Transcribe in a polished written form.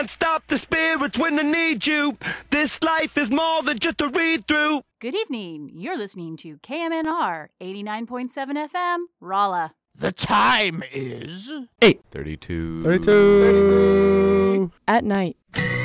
Stop the spirits when they need you. This life is more than just a read-through. Good evening. You're listening to KMNR 89.7 FM, Rolla. The time is 8:32. 32. At night.